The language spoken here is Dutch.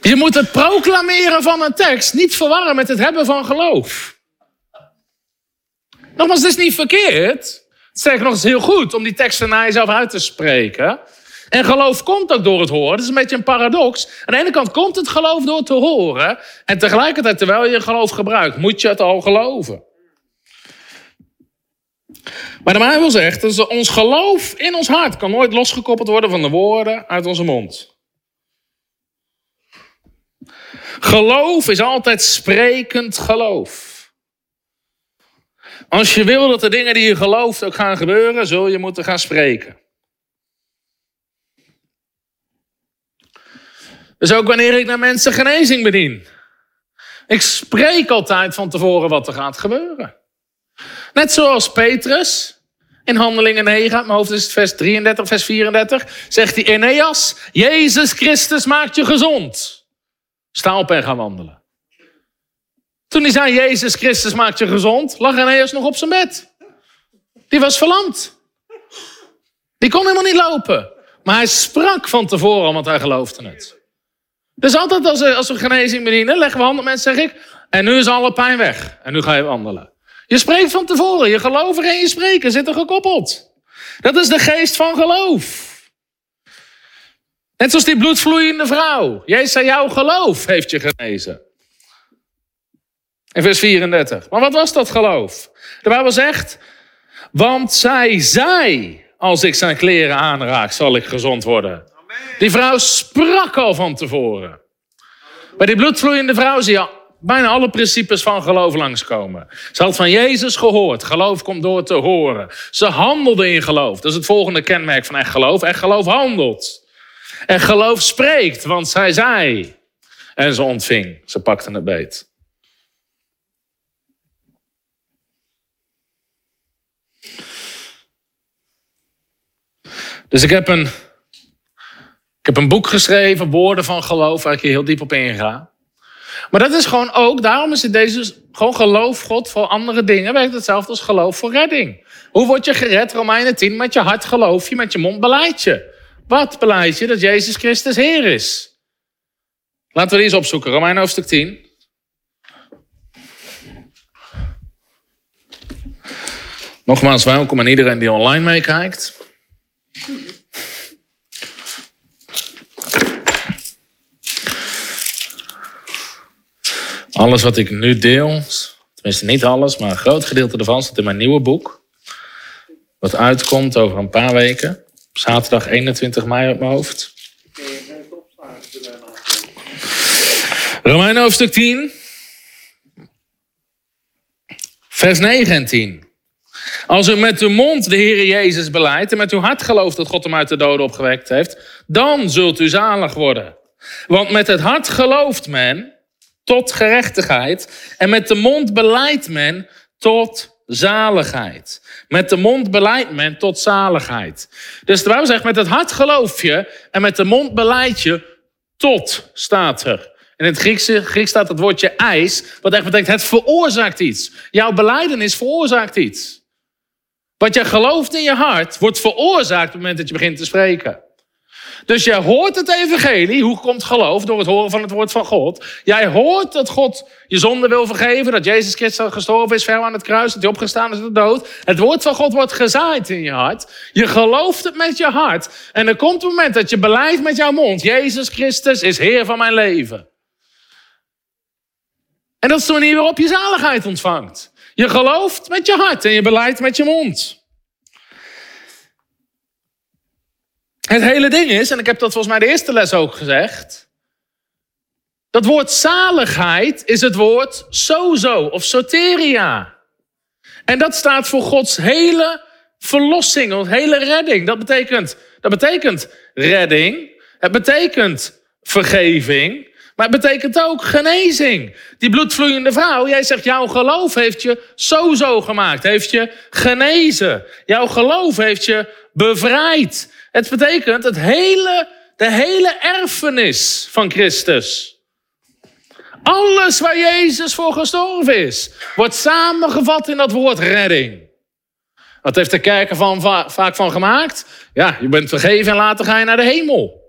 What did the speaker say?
Je moet het proclameren van een tekst niet verwarren met het hebben van geloof. Nogmaals, het is niet verkeerd. Sterker nog, het is heel goed om die teksten naar jezelf uit te spreken. En geloof komt ook door het horen. Dat is een beetje een paradox. Aan de ene kant komt het geloof door te horen. En tegelijkertijd, terwijl je geloof gebruikt, moet je het al geloven. Maar de Bijbel zegt dat ons geloof in ons hart kan nooit losgekoppeld worden van de woorden uit onze mond. Geloof is altijd sprekend geloof. Als je wil dat de dingen die je gelooft ook gaan gebeuren, zul je moeten gaan spreken. Dus ook wanneer ik naar mensen genezing bedien. Ik spreek altijd van tevoren wat er gaat gebeuren. Net zoals Petrus in Handelingen 9, uit mijn hoofd is het vers 33, vers 34, zegt hij: Eneas, Jezus Christus maakt je gezond. Sta op en ga wandelen. Toen hij zei, Jezus Christus maakt je gezond, lag Eneas nog op zijn bed. Die was verlamd. Die kon helemaal niet lopen. Maar hij sprak van tevoren, want hij geloofde het. Dus altijd als we genezing bedienen, leggen we handen op mensen, zeg ik, en nu is alle pijn weg. En nu ga je wandelen. Je spreekt van tevoren, je geloof en je spreken zitten gekoppeld. Dat is de geest van geloof. Net zoals die bloedvloeiende vrouw. Jezus zei, jouw geloof heeft je genezen. In vers 34. Maar wat was dat geloof? De Bijbel zegt, want zij zei, als ik zijn kleren aanraak, zal ik gezond worden. Die vrouw sprak al van tevoren. Bij die bloedvloeiende vrouw zie je bijna alle principes van geloof langskomen. Ze had van Jezus gehoord. Geloof komt door te horen. Ze handelde in geloof. Dat is het volgende kenmerk van echt geloof. Echt geloof handelt. En geloof spreekt, want zij zei. En ze ontving. Ze pakte het beet. Dus ik heb een boek geschreven, Woorden van Geloof, waar ik hier heel diep op inga. Maar dat is gewoon ook, daarom is het deze gewoon geloof God voor andere dingen. Werkt hetzelfde als geloof voor redding. Hoe word je gered? Romeinen 10, met je hart geloof je, met je mond belijd je. Wat belijd je? Dat Jezus Christus Heer is. Laten we die eens opzoeken, Romeinen hoofdstuk 10. Nogmaals welkom aan iedereen die online meekijkt. Alles wat ik nu deel, tenminste niet alles, maar een groot gedeelte ervan staat in mijn nieuwe boek. Wat uitkomt over een paar weken. Zaterdag 21 mei op mijn hoofd. Romeinen hoofdstuk 10. Vers 9 en 10. Als u met uw mond de Heer Jezus belijdt en met uw hart gelooft dat God hem uit de doden opgewekt heeft, dan zult u zalig worden. Want met het hart gelooft men tot gerechtigheid en met de mond belijdt men tot zaligheid. Met de mond belijdt men tot zaligheid. Dus de Bijbel zegt, met het hart geloof je en met de mond belijdt je tot, staat er. In het Grieks staat het woordje eis, wat echt betekent het veroorzaakt iets. Jouw belijdenis veroorzaakt iets. Wat jij gelooft in je hart wordt veroorzaakt op het moment dat je begint te spreken. Dus jij hoort het evangelie. Hoe komt geloof? Door het horen van het woord van God. Jij hoort dat God je zonde wil vergeven. Dat Jezus Christus gestorven is, ver aan het kruis. Dat hij opgestaan is uit de dood. Het woord van God wordt gezaaid in je hart. Je gelooft het met je hart. En er komt een moment dat je belijdt met jouw mond. Jezus Christus is Heer van mijn leven. En dat is de manier waarop je zaligheid ontvangt. Je gelooft met je hart en je belijdt met je mond. Het hele ding is, en ik heb dat volgens mij de eerste les ook gezegd. Dat woord zaligheid is het woord sozo of soteria. En dat staat voor Gods hele verlossing, of hele redding. Dat betekent redding. Het betekent vergeving. Maar het betekent ook genezing. Die bloedvloeiende vrouw, jij zegt, jouw geloof heeft je sozo gemaakt. Heeft je genezen. Jouw geloof heeft je bevrijd. Het betekent de hele erfenis van Christus. Alles waar Jezus voor gestorven is, wordt samengevat in dat woord redding. Wat heeft de kerk er vaak van gemaakt? Ja, je bent vergeven en later ga je naar de hemel.